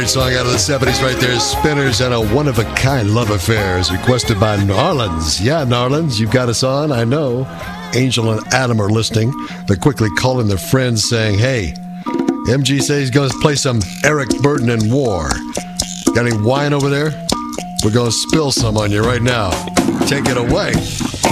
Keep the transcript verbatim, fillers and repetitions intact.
great song out of the seventies right there. Spinners and a one-of-a-kind love affair is requested by Narlands. Yeah, Narlands, you've got us on, I know. Angel and Adam are listening. They're quickly calling their friends saying, hey, M G says he's going to play some Eric Burden and War. Got any wine over there? We're going to spill some on you right now. Take it away.